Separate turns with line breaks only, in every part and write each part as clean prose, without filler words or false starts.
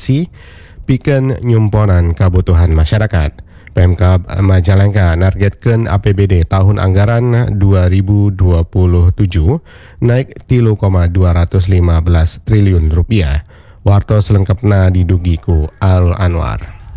beresi pikeun nyumponan kabutuhan masyarakat. Pemkab Majalengka nargetkeun APBD tahun anggaran 2027 naik 3,215 triliun rupiah. Warto selengkapna didugi ku Al Anwar.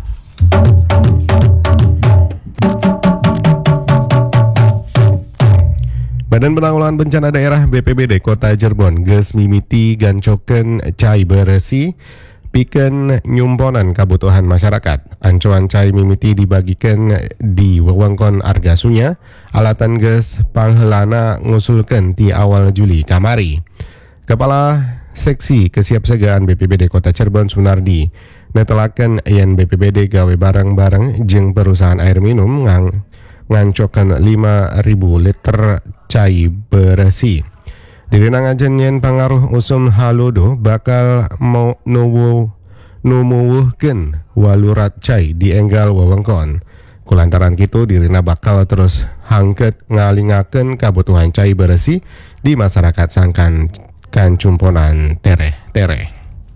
Badan Penanggulangan Bencana Daerah BPBD Kota Cirebon geus mimiti gancokeun cai beresi pikeun nyumponan kabutuhan masyarakat. Ancuan cai mimiti dibagikeun di wewengkon Argasunya, alatan geus pangheulana ngusulkeun ti awal Juli kamari. Kepala Seksi Kesiapsiagaan BPBD Kota Cirebon Sunardi netelakeun yen BPBD gawe barang-barang jeung perusahaan air minum ngancokeun 5.000 liter cai beresi. Dirina ngajen yen pangaruh usum halodo bakal mau numuwuhkeun walurat cai di enggal wewengkon. Kulantaran kitu dirina bakal terus hangket ngalingakeun kabutuhan cai beresi di masyarakat sangkan kancumponan tere-tere.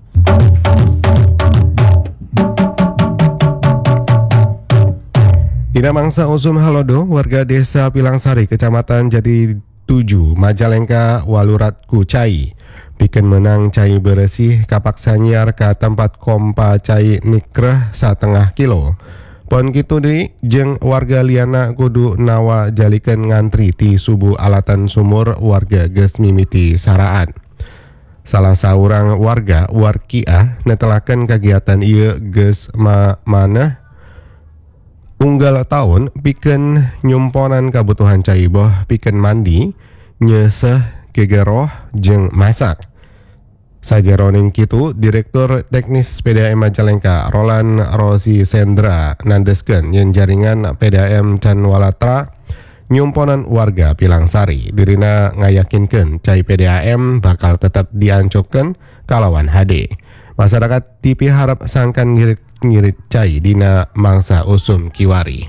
Dina mangsa usum halodo warga desa Pilangsari Kecamatan Jati 7 Majalengka walurat ku cai pikeun menang cai beresi kapaksa nyiar ka tempat kompa cai nikreh 1,5 kilo. Pon kitu deui jeung warga liana kudu nawa jalikeun ngantri ti subuh alatan sumur warga geus mimiti saraan. Salah saurang warga Warkiah netelakeun kagiatan ieu geus maneh unggal tahun pikeun nyumponan kabutuhan cai boh pikeun mandi, nyeseh gegeroh jeung masak. Sajeroning kitu Direktur Teknis PDAM Majalengka Roland Rosi Sendra nandeskeun yen jaringan PDAM Can Walatra nyumponan warga Pilangsari dirina ngayakinkeun cai PDAM bakal tetap diancokeun kalawan HD. Masyarakat tipi harap sangkan ngirit cai dina mangsa usum kiwari.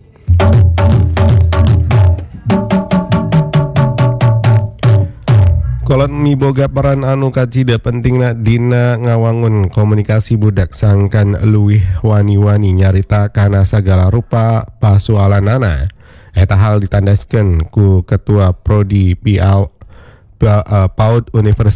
Kolot miboga peran anu kacida pentingna dina ngawangun komunikasi budak sangkan luwih wani-wani nyarita kana sagala rupa pasualanana. Eta hal ditandaskeun ku Ketua Prodi PAUD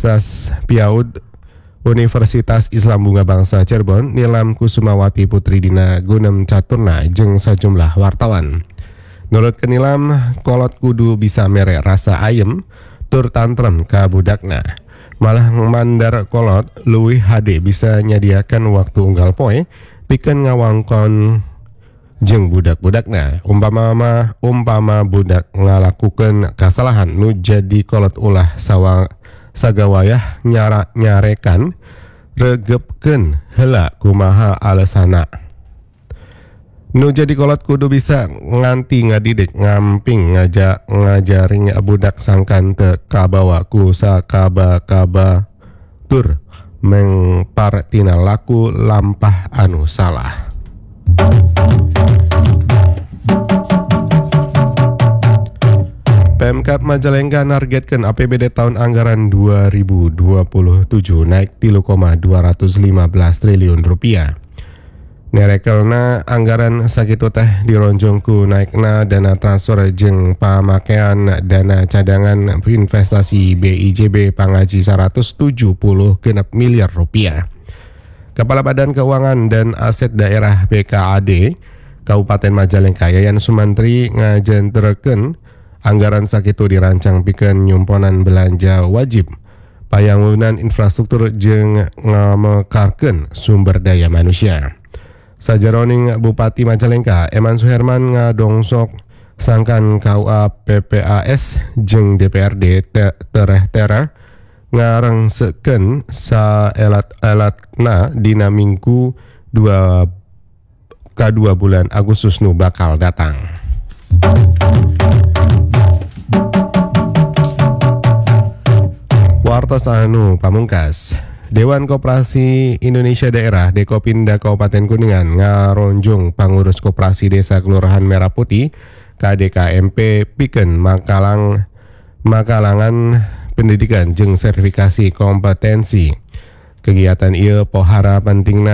Universitas Islam Bunga Bangsa Cirebon Nilam Kusumawati Putri dina gunem caturna jeung sajumlah wartawan. Nurut Nilam, kolot kudu bisa mere rasa ayem tur tantrem ka budakna. Malah mandar kolot luwih HD bisa nyadiakan waktu unggal poe pikeun ngawangkon jeung budak-budakna. Umpama budak ngalakukeun kasalahan nu jadi kolot ulah sagawayah nyarekan regepkeun heula kumaha alesana. Nu jadi kolot kudu bisa nganti ngadidik ngamping ngajaring budak sangkan teu kabawa ku sakaba-kaba tur mengpartina laku lampah anu salah. Pemkab Majalengka nargetkeun APBD tahun anggaran 2027 naik 3,215 triliun rupiah. Nerekelna anggaran sakitu teh dironjong ku naikna dana transfer jeung pamakean dana cadangan investasi BIJB pangaji 170 miliar rupiah. Kepala Badan Keuangan dan Aset Daerah BKAD Kabupaten Majalengka Yayan Sumantri ngajenterekeun anggaran sakitu dirancang pikeun nyumponan belanja wajib, payangunan infrastruktur jeung ngamekarkeun sumber daya manusia. Sajeroning Bupati Majalengka Eman Suherman ngadongsok sangkan KUA PPAS jeung DPRD tereh-tera ngarengsekeun saelat-elatna dina minggu 2 bulan Agustus nu bakal datang. Wartos anu pamungkas. Dewan Koperasi Indonesia Daerah Dekopinda Kabupaten Kuningan ngaronjong pangurus koperasi Desa Kelurahan Merah Putih KDKMP pikeun makalangan pendidikan jeung sertifikasi kompetensi. Kegiatan ieu pohara pentingna